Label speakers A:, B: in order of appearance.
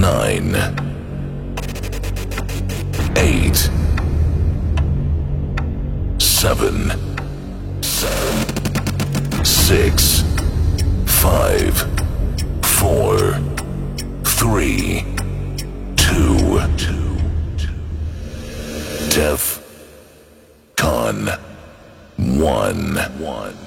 A: 9, 8, 7, 6, 5, 4, 3, 2, DEF CON 1.